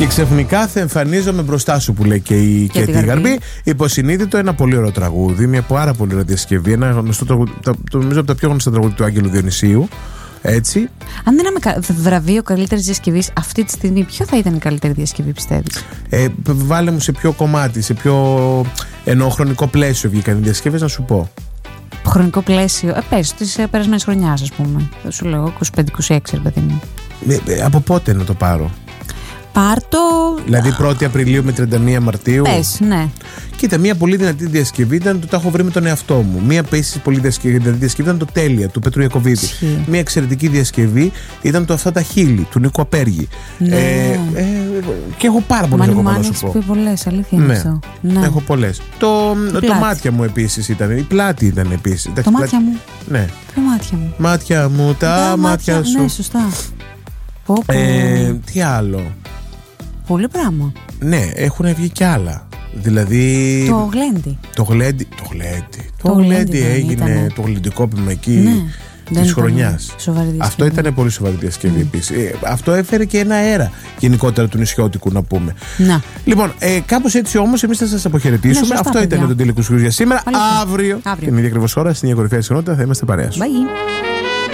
Και ξαφνικά θα εμφανίζομαι μπροστά σου, που λέει και η Γαρμπή. Υποσυνείδητο, ένα πολύ ωραίο τραγούδι, μια πάρα πολύ ωραία διασκευή. Ένα γνωστό τραγούδι, νομίζω από τα πιο γνωστά τραγούδια του Άγγελου Διονυσίου. Έτσι. Αν δεν είχαμε βραβείο καλύτερης διασκευής αυτή τη στιγμή, ποιο θα ήταν η καλύτερη διασκευή, πιστεύεις? Βάλε μου σε ποιο κομμάτι, σε ποιο χρονικό πλαίσιο βγήκαν οι διασκευές, να σου πω. Χρονικό πλαίσιο, πες της περασμένης χρονιάς, ας πούμε. Θα σου λέω 25-26, ρε παιδί μου. Από πότε να το πάρω? Πάρτο. Δηλαδή 1η Απριλίου με 31 Μαρτίου. Πες, ναι. Κοίτα, μια πολύ δυνατή διασκευή ήταν το «Τα έχω βρει με τον εαυτό μου». Μια επίσης πολύ δυνατή διασκευή ήταν το «Τέλεια» του Πέτρου Ιακωβίδη. Μια εξαιρετική διασκευή ήταν το «Αυτά τα χείλη» του Νίκου Απέργη. Ναι. Και έχω πάρα πολλές ακόμα να σου πω. Έχεις πει πολλές, αλήθεια είναι αυτό. Ναι. Έχω πολλές. Το «Μάτια μου» επίσης ήταν. Η «Πλάτη» ήταν επίσης. Το «Μάτια μου». Ναι. Το «Μάτια μου». Μάτια μου, τα μάτια σου. Ναι, σωστά. Τι άλλο? Πολύ πράγμα. Ναι, έχουν βγει κι άλλα. Δηλαδή. Το Γλέντι. Το Γλέντι έγινε το γλεντικόπημα εκεί της χρονιάς. Αυτό ήταν πολύ σοβαρή διασκευή επίσης. Αυτό έφερε και ένα αέρα γενικότερα του νησιώτικου, να πούμε. Να. Λοιπόν, κάπως έτσι όμως εμείς θα σας αποχαιρετήσουμε. Αυτό ήταν το τελικό σου για σήμερα. Αύριο την ίδια ακριβώς ώρα, στην ίδια κορυφαία συχνότητα, θα είμαστε παρέα σου. Bye.